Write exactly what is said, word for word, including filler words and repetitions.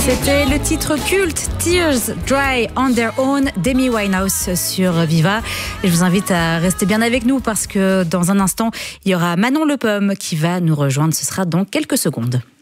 C'était le titre culte Tears Dry on Their Own d'Amy Winehouse sur Viva. Et je vous invite à rester bien avec nous parce que dans un instant, il y aura Manon Le Pomme qui va nous rejoindre. Ce sera dans quelques secondes.